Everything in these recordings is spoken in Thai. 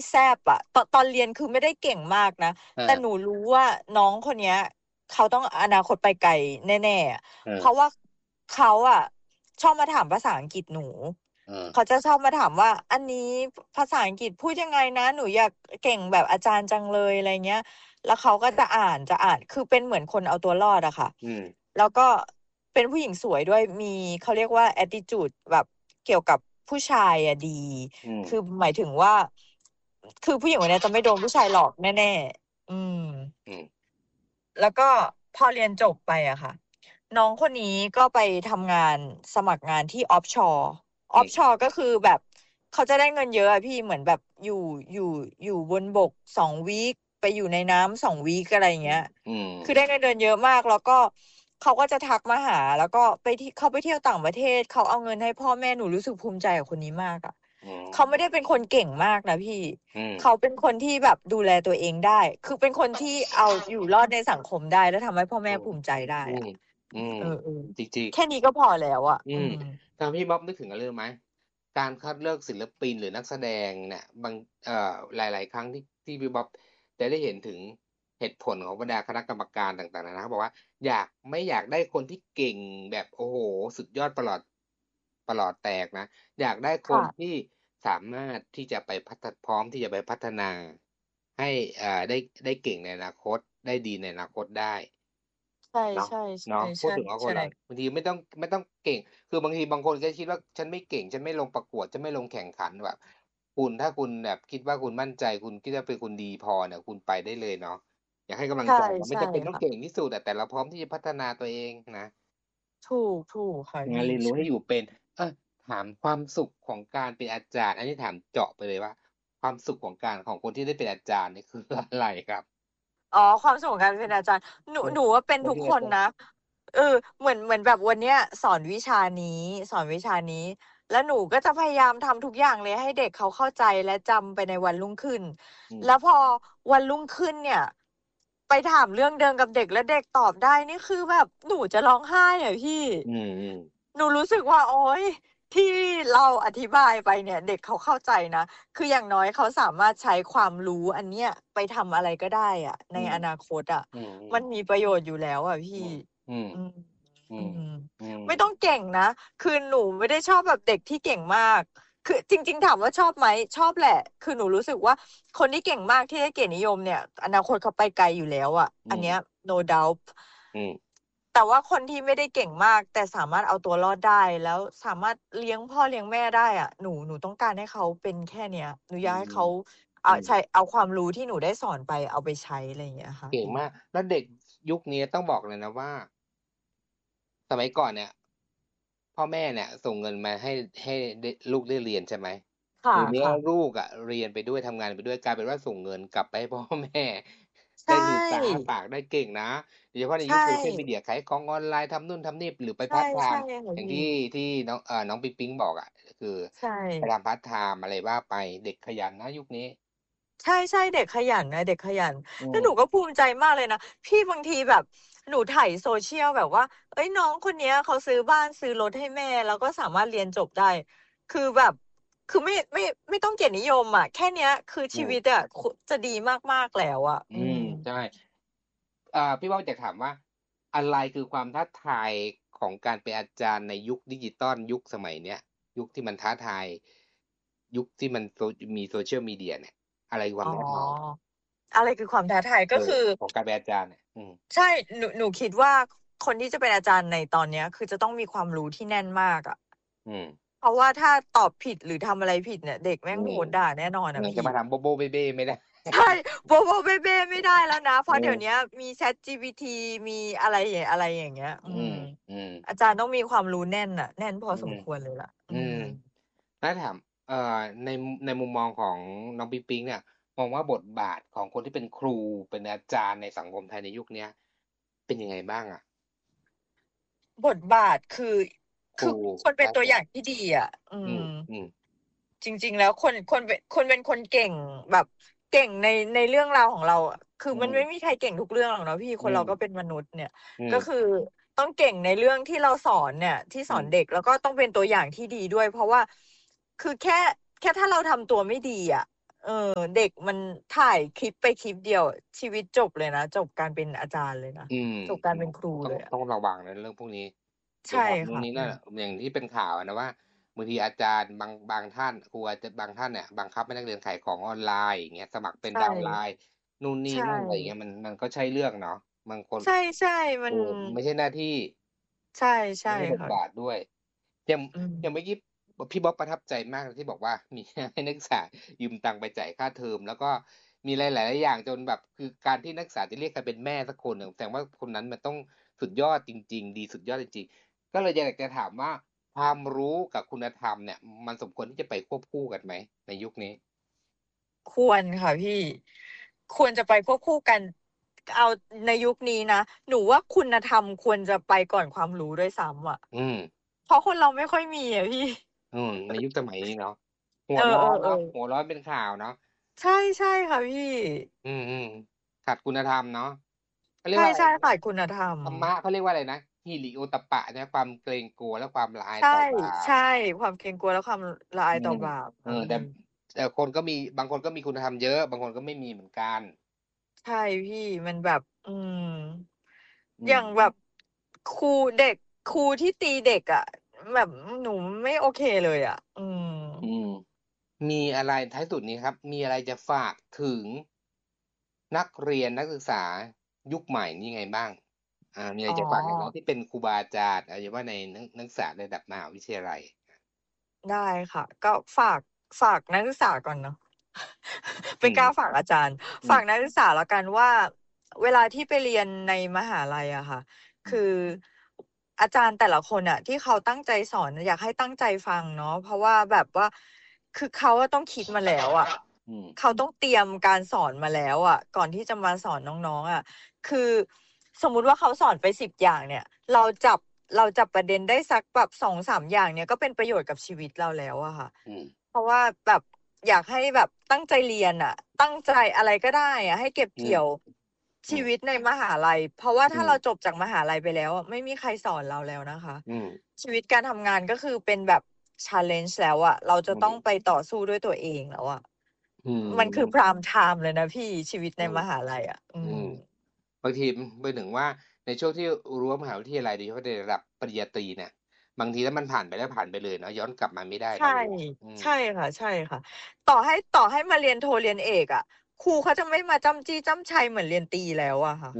แซ่บอะตอนเรียนคือไม่ได้เก่งมากนะแต่หนูรู้ว่าน้องคนเนี้ยเขาต้องอนาคตไปไกลแน่ๆอะเพราะว่าเขาอะชอบมาถามภาษาอังกฤษหนูเขาจะชอบมาถามว่าอันนี้ภาษาอังกฤษพูดยังไงนะหนูอยากเก่งแบบอาจารย์จังเลยอะไรเงี้ยแล้วเขาก็จะอ่านคือเป็นเหมือนคนเอาตัวรอดอะค่ะแล้วก็เป็นผู้หญิงสวยด้วยมีเขาเรียกว่า attitude แบบเกี่ยวกับผู้ชายอะดี คือหมายถึงว่า คือผู้หญิงคนนี้จะไม่โดนผู้ชายหลอกแน่ๆแล้วก็พอเรียนจบไปอะค่ะ น้องคนนี้ก็ไปทำงานสมัครงานที่ออฟชอร์ก็คือแบบเขาจะได้เงินเยอะอะพี่เหมือนแบบอยู่บนบก2 วีคไปอยู่ในน้ำ2 วีคอะไรเงี้ยคือได้เงินเดือนเยอะมากแล้วก็เขาก็จะทักมาหาแล้วก็เขาไปเที่ยวต่างประเทศเขาเอาเงินให้พ่อแม่หนูรู้สึกภูมิใจกับคนนี้มากอะเขาไม่ได้เป็นคนเก่งมากนะพี่เขาเป็นคนที่แบบดูแลตัวเองได้คือเป็นคนที่เอาอยู่รอดในสังคมได้แล้วทำให้พ่อแม่ภูมิใจได้อะจริงแค่นี้ก็พอแล้วอ่ะทำให้บ๊อบนึกถึงอะไรรู้ไหมการคัดเลือกศิลปินหรือนักแสดงเนี่ยบางหลายๆครั้งที่พี่บ๊อบได้เห็นถึงเหตุผลของบรรดาคณะกรรมการต่างๆนะบอกว่าไม่อยากได้คนที่เก่งแบบโอ้โหสุดยอดประหลอดแตกนะอยากได้คนที่สามารถที่จะไปพร้อมที่จะไปพัฒนาให้ได้เก่งในอนาคตได้ดีในอนาคตได้ใช่เนาะใช่ใช่เนาะพูใช่ดถึงว่าคนใช่เราบางทีไม่ต้องเก่งคือบางทีบางคนก็คิดว่าฉันไม่เก่งฉันไม่ลงประกวดฉันไม่ลงแข่งขันแบบถ้าคุณแบบคิดว่าคุณมั่นใจคุณคิดว่าเป็นคุณดีพอเนี่ยคุณไปได้เลยเนาะอยากให้กำลังใช่ใจเราไม่ใช่จำเป็นต้องค่ะเก่งที่สุดแต่เราพร้อมที่จะพัฒนาตัวเองนะถูกค่ะงานพี่เรียนรู้ให้อยู่ใช่เป็นถามความสุขของการเป็นอาจารย์อันนี้ถามเจาะไปเลยว่าความสุขของคนที่ได้เป็นอาจารย์นี่คืออะไรครับอ๋อความสุขของการเป็นอาจารย์หนูว่าเป็นคนทุกที่อาจารย์คนนะเออเหมือนแบบวันเนี้ยสอนวิชานี้แล้วหนูก็จะพยายามทำทุกอย่างเลยให้เด็กเขาเข้าใจและจำไปในวันรุ่งขึ้นแล้วพอวันรุ่งขึ้นเนี่ยไปถามเรื่องเดิมกับเด็กแล้วเด็กตอบได้นี่คือแบบหนูจะร้องไห้อ่ะพี่อืมอืมหนูรู้สึกว่าโอ๊ยที่เราอธิบายไปเนี่ยเด็กเขาเข้าใจนะคืออย่างน้อยเขาสามารถใช้ความรู้อันเนี้ยไปทำอะไรก็ได้อ่ะในอืมอนาคตอ่ะอืมอืมมันมีประโยชน์อยู่แล้วอ่ะพี่อืมอืมอืมอืมอืมอืมไม่ต้องเก่งนะคือหนูไม่ได้ชอบแบบเด็กที่เก่งมากคือจริงๆถามว่าชอบไหมชอบแหละคือหนูรู้สึกว่าคนที่เก่งมากที่ได้เกียรตินิยมเนี่ยอนาคตเขาไปไกลอยู่แล้วอ่ะอืมอันเนี้ย no doubt อืมแต่ว่าคนที่ไม่ได้เก่งมากแต่สามารถเอาตัวรอดได้แล้วสามารถเลี้ยงพ่อเลี้ยงแม่ได้อ่ะหนูต้องการให้เขาเป็นแค่เนี้ยหนูออืยากให้มเขาอืมเอาความรู้ที่หนูได้สอนไปเอาไปใช้อะไรอย่างเงี้ยค่ะพี่เก่งมากแล้วเด็กยุคนี้ต้องบอกเลยนะว่าสมัยก่อนเนี่ยพ่อแม่เนี่ยส่งเงินมาให้ลูกได้เรียนใช่ไหมค่ะเดี๋ยวนี้ค่ะลูกอ่ะเรียนไปด้วยทำงานไปด้วยกลายเป็นว่าส่งเงินกลับไปให้พ่อแม่ใชได้ลืมตาอ้า่ปากได้เก่งนะโดยเฉพาะในใชยุคโซเชียลมีเดี่ยขายของออนไลน์ทำนู่นทำนี่หรือไปใช่พาร์ทไทใช่ม์ค่ะพี่อย่างที่น้องปิ๊งปิ๊งบอกอ่ะคือใช่ไปทำพาร์ทไทม์อะไรว่าไปเด็กขยันนะยุคนี้ใช่ใช่เด็กขยันนะเด็กขยันอืแล้วหนูก็มภูมิใจมากเลยนะพี่บางทีแบบหนูถ่ายโซเชียลแบบว่าเอ้ยน้องคนเนี้ยเขาซื้อบ้านซื้อรถให้แม่แล้วก็สามารถเรียนจบได้คือแบบคือไม่ต้องเกียรตินิยมอ่ะแค่เนี้ยคืออืมชีวิตอ่ะจะดีมากๆแล้วอ่ะอืมใช่ พี่ว่าจะถามว่าอะไรคือความท้าทายของการเป็นอาจารย์ในยุคดิจิตอลยุคสมัยเนี้ยยุคที่มันท้าทายยุคที่มันมีโซเชียลมีเดียเนี่ยอะไรคือคอ๋อวามท้าทายอะไรคือความท้าทายก็คือของการเป็นอาจารย์เนี่ยใช่หนูคิดว่าคนที่จะเป็นอาจารย์ในตอนเนี้ยคือจะต้องมีความรู้ที่แน่นมากอ่ะอืมเพราะว่าถ้าตอบผิดหรือทำอะไรผิดเนี่ยเด็กแม่อืมงโดนด่าแน่นอนอะจะพี่มาทำโบโบเบ้เบ้ไม่ได้ใช่โบโบเบ้เบ้ไม่ได้แล้วนะ เพราะเดี๋ยวนี้เออมี ChatGPT มีอะไรอย่างเงี้ยอืมอืมอาจารย์ต้องมีความรู้แน่นอะแน่นพออืมสมควรเลยล่ะอืมแล้วถามในในมุมมองของน้องปิ๊งปิ๊งเนี่ยมองว่าบทบาทของคนที่เป็นครูเป็นอาจารย์ในสังคมไทยในยุคเนี้ยเป็นยังไงบ้างอ่ะบทบาทคือครูคนเป็นและอาจารย์ตัวอย่างที่ดีอะอืมอืมจริงๆแล้วคนเป็นคนเก่งแบบเก่งในเรื่องราวของเราอะคืออืมมันไม่มีใครเก่งทุกเรื่องหรอกเนาะพี่คนเราอืมก็เป็นมนุษย์เนี่ยอืมก็คือต้องเก่งในเรื่องที่เราสอนเนี่ยที่สอืมอนเด็กแล้วก็ต้องเป็นตัวอย่างที่ดีด้วยเพราะว่าคือแค่ถ้าเราทำตัวไม่ดีอ่ะเด็กมันถ่ายคลิปไปคลิปเดียวชีวิตจบเลยนะจบการเป็นอาจารย์เลยนะจบการเป็นครูเลยต้องระวังในเรื่องพวกนี้ใช่ตรงค่ะนี้น่ะอย่างที่เป็นข่าวนะว่าบางทีอาจารย์บางท่านครูอาจจะบางท่านเนี่ยบังคับให้นักเรียนขายของออนไลน์อย่างเงี้ยสมัครเป็นดาวน์ไลน์นู่นนี่นั่นอะไรอย่างเงี้ยมันก็ใช่เรื่องเนาะบางคนใช่มันไม่ใช่หน้าที่ใช่ไม่ใช่บทค่ะบาทด้วยอย่างเมื่อกี้พี่บ๊อบประทับใจมากที่บอกว่ามีให้นักศึกษายืมตังค์ไปจ่ายค่าเทอมแล้วก็มีหลายๆอย่างจนแบบคือการที่นักศึกษาจะเรียกใครเป็นแม่สักคนหนึ่งแสดงว่าคนนั้นมันต้องสุดยอดจริงๆดีสุดยอดจริงๆก็เลยอยากจะถามว่าความรู้กับคุณธรรมเนี่ยมันสมควรที่จะไปควบคู่กันไหมในยุคนี้ควรค่ะพี่ควรจะไปควบคู่กันเอาในยุคนี้นะหนูว่าคุณธรรมควรจะไปก่อนความรู้ด้วยซ้ำอ่ะเพราะคนเราไม่ค่อยมีอ่ะพี่ในยุคสมัยนี้เนาะหัวร้อนเนาะหัวร้อนเป็นข่าวเนาะใช่ค่ะพี่ขาดคุณธรรมเนาะเขาเรียกใช่ว่าอะไรขาดคุณธรรมธรรมะเขาเรียกว่าอะไรนะฮิริโอตปปะเนี่ยความเกรงกลัวและความละอายใช่ต่อบาปความเกรงกลัวและความละอายต่อบาปแต่คนก็มีบางคนก็มีคุณธรรมเยอะบางคนก็ไม่มีเหมือนกันใช่พี่มันแบบอย่างแบบครูที่ตีเด็กอ่ะแบบหนูไม่โอเคเลยอ่ะมีอะไรท้ายสุดนี้ครับมีอะไรจะฝากถึงนักเรียนนักศึกษายุคใหม่นี่ไงบ้างมีอะไรจะฝากน้องที่เป็นครูบาอาจารย์อย่าว่าในนักศึกษาระดับมหาวิทยาลัยได้ค่ะก็ฝากนักศึกษาก่อนเนาะเป็นกล้าฝากอาจารย์ฝากนักศึกษาแล้วกันว่าเวลาที่ไปเรียนในมหาลัยอะค่ะคืออาจารย์แต่ละคนอะที่เขาตั้งใจสอนอยากให้ตั้งใจฟังเนาะเพราะว่าแบบว่าคือเขาต้องคิดมาแล้วอะเขาต้องเตรียมการสอนมาแล้วอะก่อนที่จะมาสอนน้องๆอะคือสมมุติว่าเขาสอนไป10 อย่างเนี่ยเราจับประเด็นได้สักแบบ2-3 อย่างเนี่ยก็เป็นประโยชน์กับชีวิตเราแล้วอะค่ะเพราะว่าแบบอยากให้แบบตั้งใจเรียนอะตั้งใจอะไรก็ได้อะให้เก็บเกี่ยวชีวิตในมหาลัยเพราะว่าถ้าเราจบจากมหาลัยไปแล้วไม่มีใครสอนเราแล้วนะคะชีวิตการทำงานก็คือเป็นแบบ challenge แล้วอะเราจะต้องไปต่อสู้ด้วยตัวเองแล้วอะมันคือ prime time เลยนะพี่ชีวิตในมหาลัยอะบางทีไปถึงว่าในช่วงที่รั้วมหาวิทยาลัยโดยเฉพาะในระดับปริญญาตรีเนี่ยบางทีแล้วมันผ่านไปแล้วผ่านไปเลยเนาะย้อนกลับมาไม่ได้ใช่ค่ะต่อให้มาเรียนโทเรียนเอกอะครูเขาจะไม่มาจ้ำจี้จ้ำชัยเหมือนเรียนตรีแล้วอะค่ะ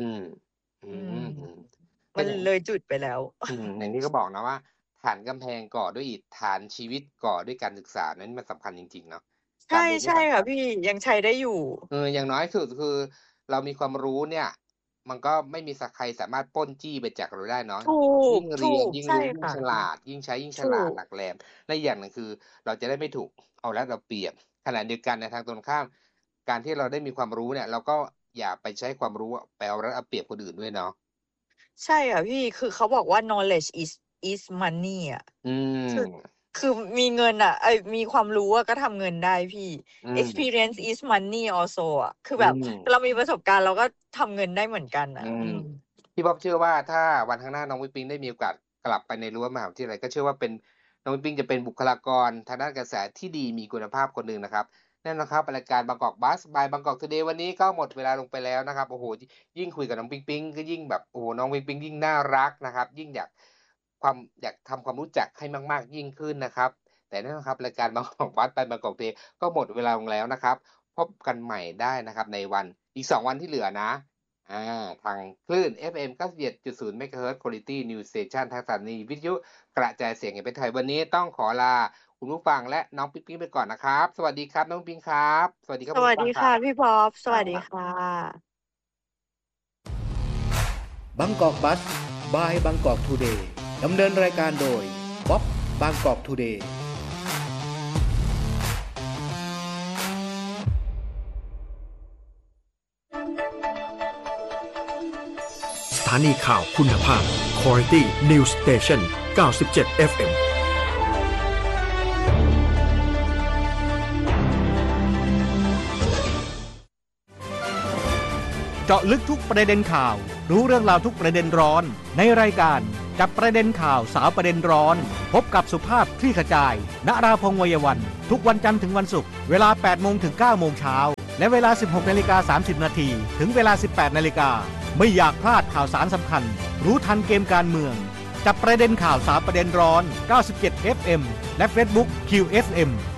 มันเลยจุดไปแล้วอย่างที่เขาบอกนะว่าฐานกำแพงก่อด้วยอิฐฐานชีวิตก่อด้วยการศึกษานั้นมันสำคัญจริงๆเนาะใช่ค่ะพี่ยังใช้ได้อยู่อย่างน้อยสุดคือเรามีความรู้เนี่ยมันก็ไม่มีใครสามารถปล้นจี้ไปจากเราได้เนาะยิ่งเรียนยิ่งรู้ยิ่งฉลาดยิ่งใช้ยิ่งฉลาดหลักแหลมและอย่างหนึ่งคือเราจะได้ไม่ถูกเอารัดเอาเปรียบขณะเดียวกันในทางตรงข้ามการที่เราได้มีความรู้เนี่ยเราก็อย่าไปใช้ความรู้ไปเอารัดเอาเปรียบคนอื่นด้วยเนาะใช่ค่ะพี่คือเขาบอกว่า knowledge is money อ่ะคือมีเงินอ่ะมีความรู้ก็ทำเงินได้พี่ experience is money also อ่ะคือแบบเรามีประสบการณ์เราก็ทำเงินได้เหมือนกันอ่ะพี่บ๊อบเชื่อว่าถ้าวันข้างหน้าน้องวิปิงได้มีโอกาสกลับไปในรั้วมหาวิทยาลัยก็เชื่อว่าเป็นน้องวิปิงจะเป็นบุคลากรทางด้านการศึกษาที่ดีมีคุณภาพคนหนึ่งนะครับนั่นนะครับรายการบางกอกบัสบายบางกอกทูเดย์วันนี้ก็หมดเวลาลงไปแล้วนะครับโอ้โหยิ่งคุยกับน้องปิงปิงก็ยิ่งแบบโอ้โหน้องปิงปิงยิ่งน่ารักนะครับยิ่งอยากทำความรู้จักให้มากๆยิ่งขึ้นนะครับแต่นั่นนะครับรายการบางกอกบัสบายบางกอกทูเดย์ก็หมดเวลาลงแล้วนะครับพบกันใหม่ได้นะครับในวันอีก2 วันที่เหลือนะทางคลื่น FM 97.0 MHz Quality News Station ทางสถานีวิทยุกระจายเสียงแห่งประเทศไทยวันนี้ต้องขอลาคุณผู้ฟังและน้องปิ๊งปิ๊งไปก่อนนะครับสวัสดีครับน้องปิ๊งครับสวัสดีครับสวัสดีค่ะพี่บ๊อบสวัสดีค่ะบางกอกบัสบายบางกอกทูเดย์ดำเนินรายการโดยบ๊อบบางกอกทูเดย์สถานีข่าวคุณภาพ Quality News Station 97 FM เจาะลึกทุกประเด็นข่าวรู้เรื่องราวทุกประเด็นร้อนในรายการจับประเด็นข่าวสาวประเด็นร้อนพบกับสุภาพคลี่ขจายณราพงษ์วัยวันทุกวันจันทร์ถึงวันศุกร์เวลา 8 โมงถึง 9 โมงเช้าและเวลา 16:30 นาทีถึงเวลา 18 นาฬิกาไม่อยากพลาดข่าวสารสำคัญรู้ทันเกมการเมืองจับประเด็นข่าวสาวประเด็นร้อน 97 FM และ Facebook QFM